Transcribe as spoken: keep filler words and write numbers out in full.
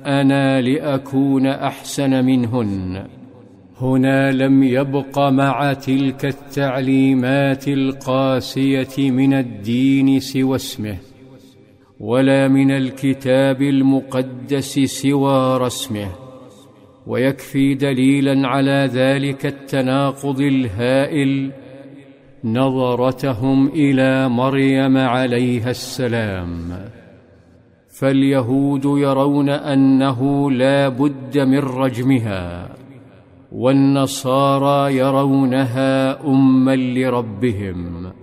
أنا لأكون أحسن منهن. هنا لم يبق مع تلك التعليمات القاسية من الدين سوى اسمه، ولا من الكتاب المقدس سوى رسمه. ويكفي دليلا على ذلك التناقض الهائل نظرتهم إلى مريم عليها السلام. فاليهود يرون أنه لا بد من رجمها، والنصارى يرونها أما لربهم.